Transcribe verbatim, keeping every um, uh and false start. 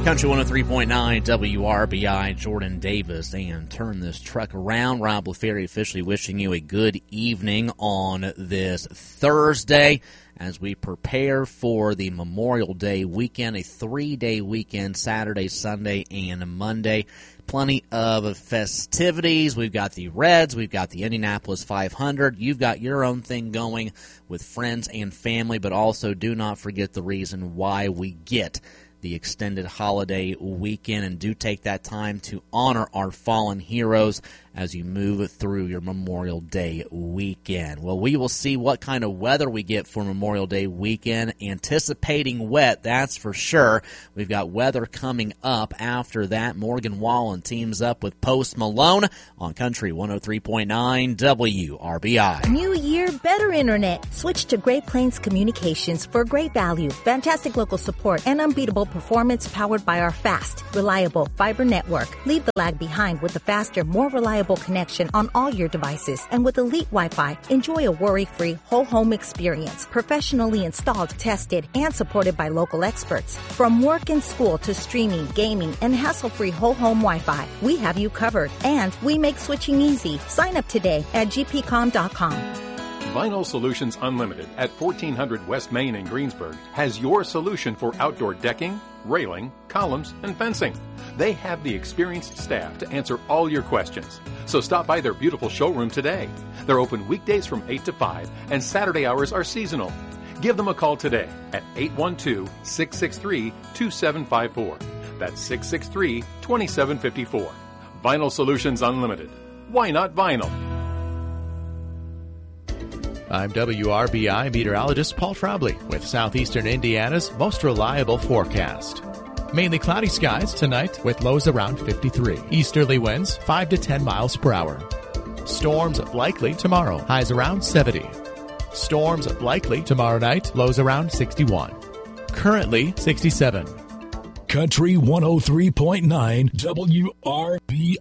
Country one oh three point nine W R B I, Jordan Davis, and turn this truck around. Rob LaFerry officially wishing you a good evening on this Thursday as we prepare for the Memorial Day weekend, a three-day weekend, Saturday, Sunday, and Monday. Plenty of festivities. We've got the Reds. We've got the Indianapolis five hundred. You've got your own thing going with friends and family, but also do not forget the reason why we get the extended holiday weekend, and do take that time to honor our fallen heroes as you move through your Memorial Day weekend. Well, we will see what kind of weather we get for Memorial Day weekend. Anticipating wet, that's for sure. We've got weather coming up after that. Morgan Wallen teams up with Post Malone on Country one oh three point nine W R B I. New year, better internet. Switch to Great Plains Communications for great value, fantastic local support, and unbeatable performance powered by our fast, reliable fiber network. Leave the lag behind with a faster, more reliable connection on all your devices. And with Elite Wi-Fi, enjoy a worry-free whole home experience. Professionally installed, tested, and supported by local experts. From work and school to streaming, gaming, and hassle-free whole home Wi-Fi, we have you covered. And we make switching easy. Sign up today at G P com dot com. Vinyl Solutions Unlimited at fourteen hundred West Main in Greensburg has your solution for outdoor decking, railing, columns, and fencing. They have the experienced staff to answer all your questions. So stop by their beautiful showroom today. They're open weekdays from eight to five, and Saturday hours are seasonal. Give them a call today at eight one two, six six three, two seven five four. That's six six three, two seven five four. Vinyl Solutions Unlimited. Why not vinyl? I'm W R B I meteorologist Paul Trombley with Southeastern Indiana's most reliable forecast. Mainly cloudy skies tonight with lows around fifty-three. Easterly winds five to ten miles per hour. Storms likely tomorrow, highs around seventy. Storms likely tomorrow night, lows around sixty-one. Currently sixty-seven. Country one oh three point nine W R B